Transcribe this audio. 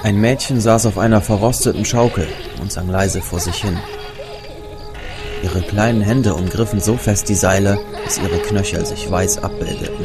Ein Mädchen saß auf einer verrosteten Schaukel und sang leise vor sich hin. Ihre kleinen Hände umgriffen so fest die Seile, dass ihre Knöchel sich weiß abbildeten.